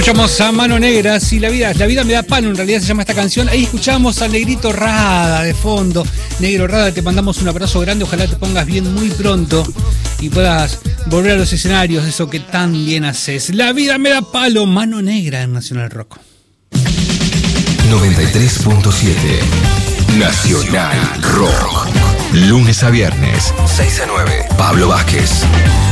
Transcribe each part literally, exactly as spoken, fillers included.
Escuchamos a Mano Negra, si la vida, la vida me da palo, en realidad se llama esta canción. Ahí escuchamos al Negrito Rada de fondo. Negro Rada, te mandamos un abrazo grande, ojalá te pongas bien muy pronto y puedas volver a los escenarios, eso que tan bien haces. La vida me da palo, Mano Negra en Nacional Rock. noventa y tres punto siete Nacional Rock. Lunes a viernes, seis a nueve. Pablo Vázquez.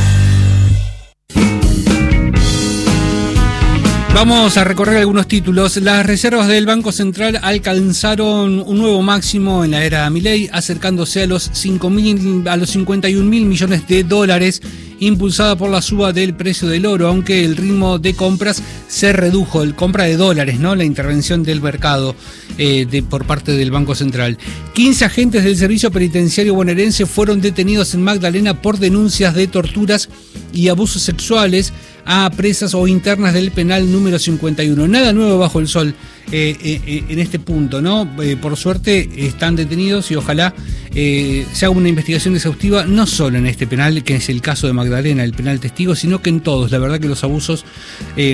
Vamos a recorrer algunos títulos. Las reservas del Banco Central alcanzaron un nuevo máximo en la era Milei, acercándose a los cinco mil, a los cincuenta y un mil millones de dólares, impulsada por la suba del precio del oro, aunque el ritmo de compras se redujo, el compra de dólares, ¿no? La intervención del mercado eh, de, por parte del Banco Central. quince agentes del Servicio Penitenciario bonaerense fueron detenidos en Magdalena por denuncias de torturas y abusos sexuales a presas o internas del penal número cincuenta y uno. Nada nuevo bajo el sol eh, eh, en este punto, ¿no? Eh, por suerte están detenidos y ojalá eh, se haga una investigación exhaustiva, no solo en este penal, que es el caso de Magdalena, el penal testigo, sino que en todos. La verdad que los abusos, eh,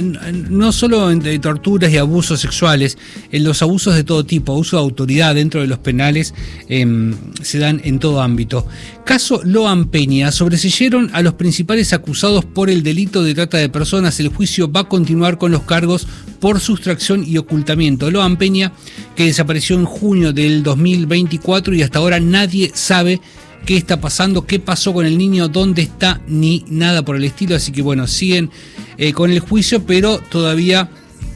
no solo de torturas y abusos sexuales, en los abusos de todo tipo, abuso de autoridad dentro de los penales, eh, se dan en todo ámbito. Caso Loan Peña, sobreseyeron a los principales acusados por el delito de trata de personas. El juicio va a continuar con los cargos por sustracción y ocultamiento. Loan Peña, que desapareció en junio del dos mil veinticuatro y hasta ahora nadie sabe qué está pasando, qué pasó con el niño, dónde está, ni nada por el estilo. Así que bueno, siguen eh, con el juicio, pero todavía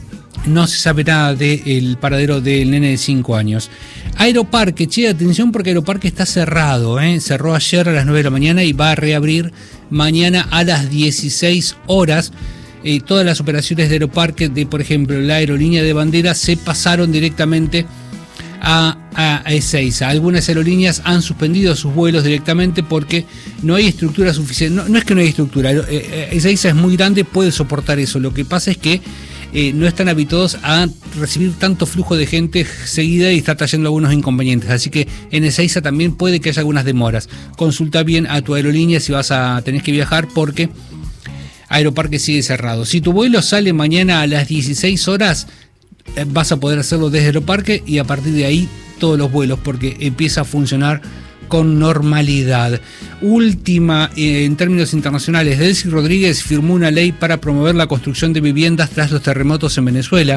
no se sabe nada del paradero del nene de cinco años. Aeroparque, che, atención porque Aeroparque está cerrado, ¿eh? Cerró ayer a las nueve de la mañana y va a reabrir mañana a las dieciséis horas. Eh, todas las operaciones de Aeroparque, de por ejemplo la aerolínea de bandera, se pasaron directamente a, a, a Ezeiza. Algunas aerolíneas han suspendido sus vuelos directamente porque no hay estructura suficiente. No, no es que no hay estructura, eh, Ezeiza es muy grande, puede soportar eso. Lo que pasa es que Eh, no están habituados a recibir tanto flujo de gente seguida y está trayendo algunos inconvenientes. Así que en Ezeiza también puede que haya algunas demoras. Consulta bien a tu aerolínea si vas a tenés que viajar, porque Aeroparque sigue cerrado. Si tu vuelo sale mañana a las dieciséis horas, eh, vas a poder hacerlo desde Aeroparque y a partir de ahí todos los vuelos, porque empieza a funcionar con normalidad. Última, eh, en términos internacionales, Delcy Rodríguez firmó una ley para promover la construcción de viviendas tras los terremotos en Venezuela.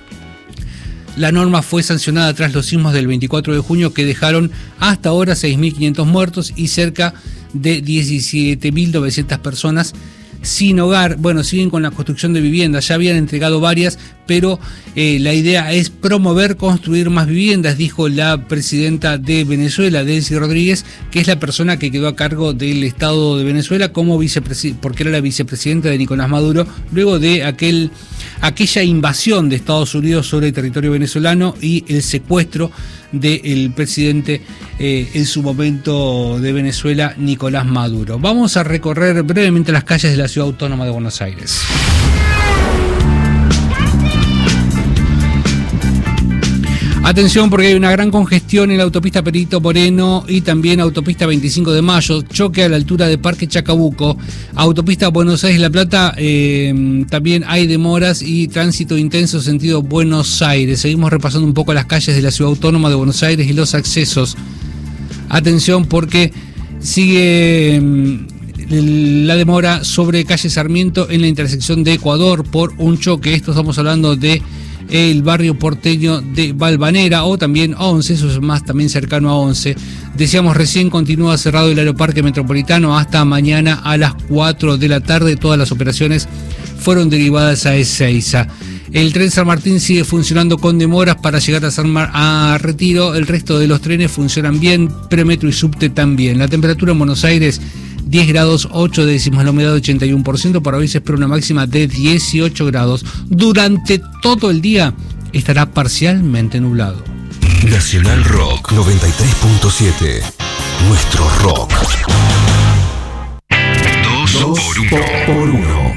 La norma fue sancionada tras los sismos del veinticuatro de junio que dejaron hasta ahora seis mil quinientos muertos y cerca de diecisiete mil novecientas personas sin hogar. Bueno, siguen con la construcción de viviendas, ya habían entregado varias, pero eh, la idea es promover, construir más viviendas, dijo la presidenta de Venezuela, Delcy Rodríguez, que es la persona que quedó a cargo del Estado de Venezuela como vicepresidenta, porque era la vicepresidenta de Nicolás Maduro, luego de aquel, aquella invasión de Estados Unidos sobre el territorio venezolano y el secuestro del presidente eh, en su momento de Venezuela, Nicolás Maduro. Vamos a recorrer brevemente las calles de la Ciudad Autónoma de Buenos Aires. Atención porque hay una gran congestión en la autopista Perito Moreno y también autopista veinticinco de mayo, choque a la altura de Parque Chacabuco, autopista Buenos Aires-La Plata, eh, también hay demoras y tránsito intenso sentido Buenos Aires. Seguimos repasando un poco las calles de la Ciudad Autónoma de Buenos Aires y los accesos. Atención porque sigue la demora sobre calle Sarmiento en la intersección de Ecuador por un choque. Esto estamos hablando de el barrio porteño de Valvanera o también once, eso es más también cercano a once. Decíamos recién, continúa cerrado el Aeroparque Metropolitano hasta mañana a las cuatro de la tarde. Todas las operaciones fueron derivadas a Ezeiza. El tren San Martín sigue funcionando con demoras para llegar a, San Mar- a Retiro. El resto de los trenes funcionan bien, Premetro y Subte también. La temperatura en Buenos Aires diez grados ocho décimas, la humedad ochenta y uno por ciento, para hoy se espera una máxima de dieciocho grados. Durante todo el día estará parcialmente nublado. Nacional Rock noventa y tres punto siete, nuestro rock. Dos, Dos por uno. Por uno.